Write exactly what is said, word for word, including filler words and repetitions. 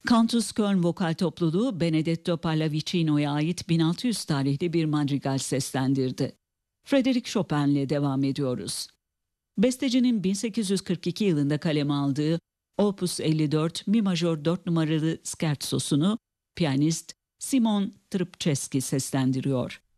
Cantus Köln vokal topluluğu Benedetto Pallavicino'ya ait bin altı yüz tarihli bir madrigal seslendirdi. Frédéric Chopin'le devam ediyoruz. Bestecinin bin sekiz yüz kırk iki yılında kaleme aldığı Opus elli dört Mi majör dört numaralı Scherzosunu piyanist Simon Trpceski seslendiriyor.